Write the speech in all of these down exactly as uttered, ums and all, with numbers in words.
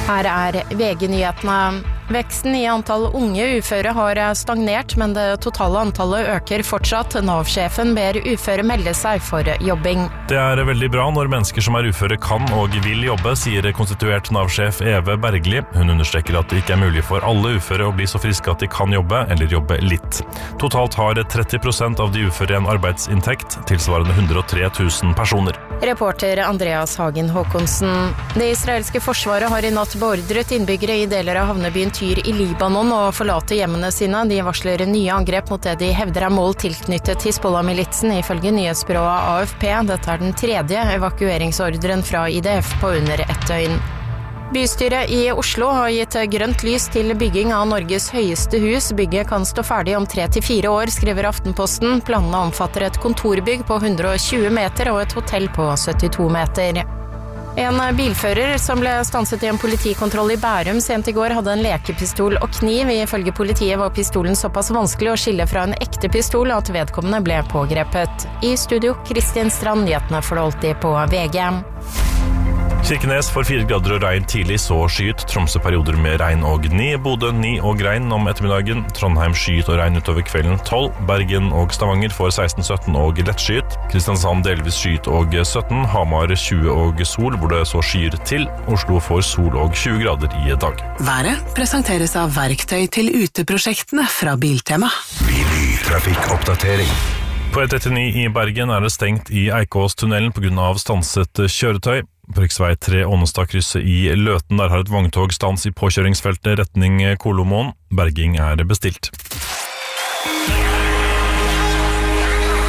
Her er V G-nyhetene. Veksten i antall unge uføre har stagnert, men det totale antallet øker fortsatt. Nav-sjefen ber uføre melde seg for jobbing. Det er veldig bra når mennesker som er uføre kan og vil jobbe, sier konstituert Nav-sjef Eve Bergli. Hun understreker at det ikke er mulig for alle uføre å bli så friske at de kan jobbe, eller jobbe litt. Totalt har tretti prosent av de uføre en arbeidsinntekt, tilsvarende hundre og tre tusen personer. Reporter Andreas Hagen Håkonsen. Det israelske forsvaret har i natt beordret innbyggere i deler av havnebyen Tyr i Libanon å forlate hjemmene sine. De varsler nye angrep mot det de hevder er mål tilknyttet Hizbollah-militsen, ifølge nyhetsbyrået A F P. Dette er den tredje evakueringsordren fra I D F på under ett døgn. Bystyret i Oslo har gitt grønt lys til bygging av Norges høyeste hus. Bygget kan stå ferdig om tre til fire år, skriver Aftenposten. Planene omfatter et kontorbygg på hundre og tjue meter og et hotell på syttito meter. En bilfører som ble stanset i en politikontroll i Bærum sent i går hadde en lekepistol og kniv. Ifølge politiet var pistolen såpass vanskelig å skille fra en ekte pistol at vedkommende ble pågrepet. I studio, Kristin Strand, nyhetene får du alltid på V G. Kirkenes får fire grader og regn tidlig, så skyet. Tromsø perioder med regn og ni. Bodø ni og regn om ettermiddagen. Trondheim skyet og regn utover kvelden tolv. Bergen og Stavanger får seksten sytten og lettskyet. Kristiansand delvis skyet og sytten. Hamar tjue og sol, hvor det så skyer til. Oslo får sol og tjue grader i dag. Været presenteres av verktøy til uteprosjektene fra Biltema. Trafikkoppdatering. På E trettini i Bergen er det stengt i Eikåstunnelen på grunn av stanset kjøretøy. På riksvei tre Ånestad-krysset i Løten, der har et vogntog stans i påkjøringsfeltet retning Kolomoen. Berging er bestilt.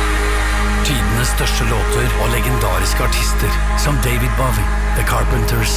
Tidenes største låter og legendariske artister som David Bowie, The Carpenters,